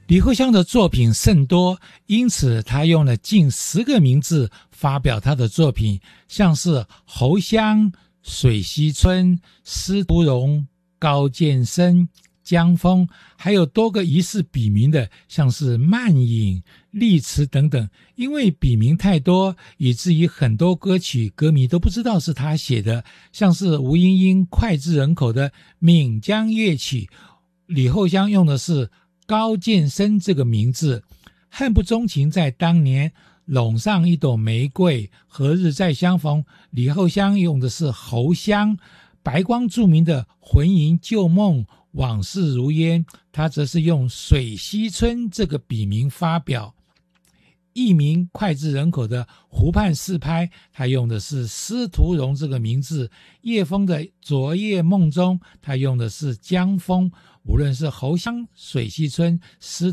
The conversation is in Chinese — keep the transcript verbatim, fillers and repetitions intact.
李后香的作品甚多，因此他用了近十个名字发表他的作品，像是侯香、水西村、司徒荣、高见生、江峰，还有多个疑似笔名的，像是漫影、丽池等等。因为笔名太多，以至于很多歌曲歌迷都不知道是他写的，像是吴莺莺脍炙人口的《闽江夜曲》，李后香用的是高见生这个名字。恨不钟情在当年，拢上一朵玫瑰，何日再相逢，李后香用的是侯香。白光著名的魂萦旧梦，往事如烟，他则是用水西村这个笔名发表。艺名脍炙人口的湖畔四拍，他用的是司徒荣这个名字。叶枫的昨夜梦中，他用的是江枫。无论是侯香、水西村、司